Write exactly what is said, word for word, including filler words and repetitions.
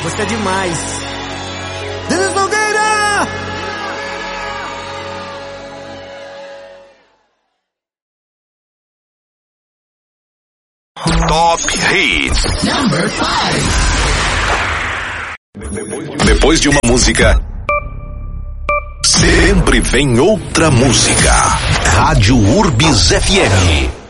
Você é demais. Denis Nogueira! Top Hits Number five. Depois de uma música, sempre vem outra música. Rádio Urbis F M.